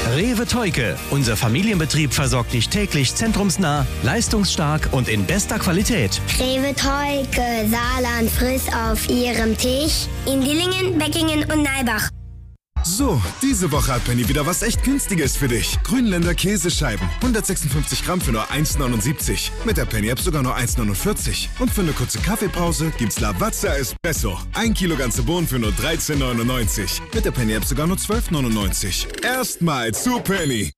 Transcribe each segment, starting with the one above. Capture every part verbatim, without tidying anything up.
Rewe Theuke. Unser Familienbetrieb versorgt dich täglich zentrumsnah, leistungsstark und in bester Qualität. Rewe Theuke, Saarland, friss auf ihrem Tisch in Dillingen, Beckingen und Neibach. So, diese Woche hat Penny wieder was echt Günstiges für dich. Grünländer Käsescheiben, hundertsechsundfünfzig Gramm für nur eins neunundsiebzig. Mit der Penny-App sogar nur eins neunundvierzig. Und für eine kurze Kaffeepause gibt's Lavazza Espresso. Ein Kilo ganze Bohnen für nur dreizehn neunundneunzig. Mit der Penny-App sogar nur zwölf neunundneunzig. Erstmal zu Penny.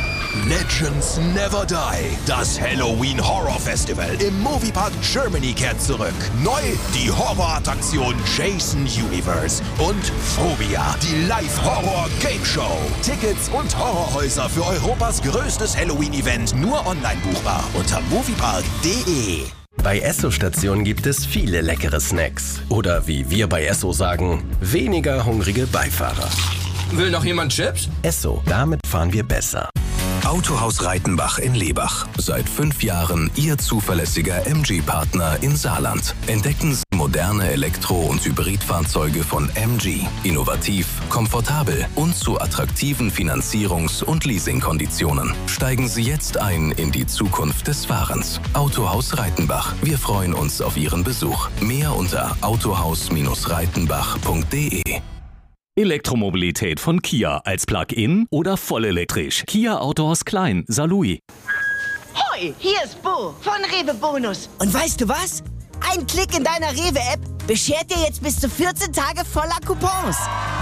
Legends Never Die. Das Halloween Horror Festival im Moviepark Germany kehrt zurück. Neu die Horrorattraktion Jason Universe und Phobia, die Live-Horror-Game Show. Tickets und Horrorhäuser für Europas größtes Halloween-Event nur online buchbar unter moviepark punkt de. Bei Esso-Stationen gibt es viele leckere Snacks. Oder wie wir bei Esso sagen, weniger hungrige Beifahrer. Will noch jemand Chips? Esso, damit fahren wir besser. Autohaus Reitenbach in Lebach. Seit fünf Jahren Ihr zuverlässiger M G-Partner in Saarland. Entdecken Sie moderne Elektro- und Hybridfahrzeuge von M G. Innovativ, komfortabel und zu attraktiven Finanzierungs- und Leasingkonditionen. Steigen Sie jetzt ein in die Zukunft des Fahrens. Autohaus Reitenbach. Wir freuen uns auf Ihren Besuch. Mehr unter autohaus reitenbach punkt de. Elektromobilität von Kia als Plug-in oder vollelektrisch. Kia Autohaus Klein, Saarlouis. Hoi, hier ist Bo von Rewe Bonus. Und weißt du was? Ein Klick in deiner Rewe-App beschert dir jetzt bis zu vierzehn Tage voller Coupons.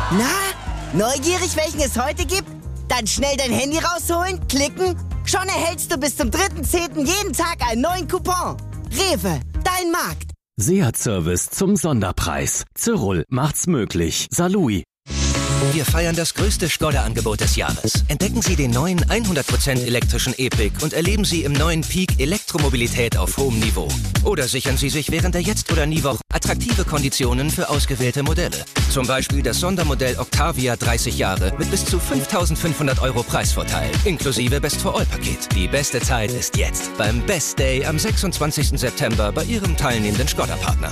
Na, neugierig, welchen es heute gibt? Dann schnell dein Handy rausholen, klicken. Schon erhältst du bis zum dritten zehnten jeden Tag einen neuen Coupon. Rewe, dein Markt. Seat-Service zum Sonderpreis. Cyril macht's möglich. Saarlouis. Wir feiern das größte Skoda-Angebot des Jahres. Entdecken Sie den neuen hundert Prozent elektrischen E-Pick und erleben Sie im neuen Peak Elektromobilität auf hohem Niveau. Oder sichern Sie sich während der Jetzt- oder Nie-Woche attraktive Konditionen für ausgewählte Modelle. Zum Beispiel das Sondermodell Octavia dreißig Jahre mit bis zu fünftausendfünfhundert Euro Preisvorteil, inklusive Best-for-All-Paket. Die beste Zeit ist jetzt beim Best Day am sechsundzwanzigsten September bei Ihrem teilnehmenden Skoda-Partner.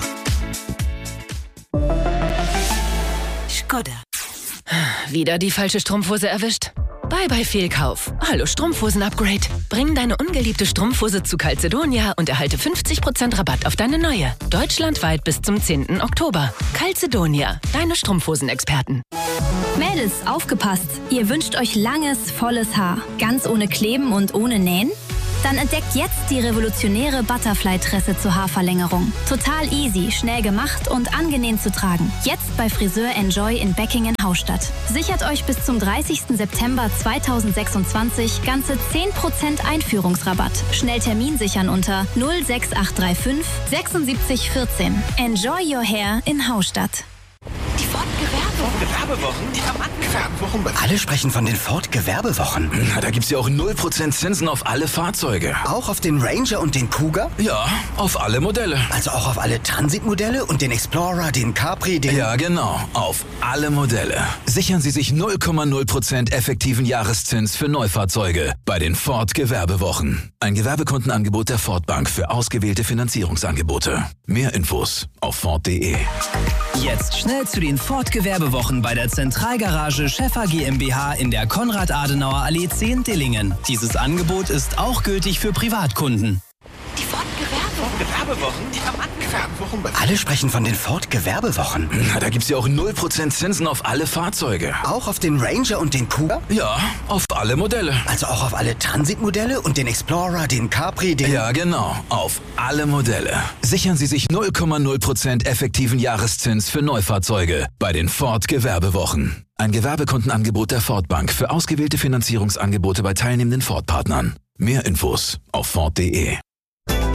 Skoda. Wieder die falsche Strumpfhose erwischt? Bye bye Fehlkauf. Hallo Strumpfhosen-Upgrade. Bring deine ungeliebte Strumpfhose zu Calzedonia und erhalte fünfzig Prozent Rabatt auf deine neue. Deutschlandweit bis zum zehnten Oktober. Calzedonia, deine Strumpfhosen-Experten. Mädels, aufgepasst! Ihr wünscht euch langes, volles Haar. Ganz ohne Kleben und ohne Nähen? Dann entdeckt jetzt die revolutionäre Butterfly-Tresse zur Haarverlängerung. Total easy, schnell gemacht und angenehm zu tragen. Jetzt bei Friseur Enjoy in Beckingen-Haustadt. Sichert euch bis zum dreißigsten September zweitausendsechsundzwanzig ganze zehn Prozent Einführungsrabatt. Schnell Termin sichern unter null sechs acht drei fünf sechsundsiebzig vierzehn. Enjoy your hair in Haustadt. Die Ford-Gewerbewochen. Die Gewerbewochen. Alle sprechen von den Ford-Gewerbewochen. Na, da gibt's ja auch null Prozent Zinsen auf alle Fahrzeuge. Auch auf den Ranger und den Kuga? Ja, auf alle Modelle. Also auch auf alle Transitmodelle und den Explorer, den Capri, den... Ja, genau. Auf alle Modelle. Sichern Sie sich null Komma null Prozent effektiven Jahreszins für Neufahrzeuge bei den Ford-Gewerbewochen. Ein Gewerbekundenangebot der Ford Bank für ausgewählte Finanzierungsangebote. Mehr Infos auf ford punkt de. Jetzt schnell zu den Ford-Gewerbewochen bei der Zentralgarage Schäffer GmbH in der Konrad-Adenauer-Allee zehn Dillingen. Dieses Angebot ist auch gültig für Privatkunden. Die Ford-Gewerbewochen. Die Gewerbewochen. Alle sprechen von den Ford-Gewerbewochen. Na, da gibt's ja auch null Prozent Zinsen auf alle Fahrzeuge. Auch auf den Ranger und den Kuga? Ja, auf alle Modelle. Also auch auf alle Transitmodelle und den Explorer, den Capri, den... Ja, genau. Auf alle Modelle. Sichern Sie sich null Komma null Prozent effektiven Jahreszins für Neufahrzeuge bei den Ford-Gewerbewochen. Ein Gewerbekundenangebot der Ford Bank für ausgewählte Finanzierungsangebote bei teilnehmenden Ford-Partnern. Mehr Infos auf ford punkt de.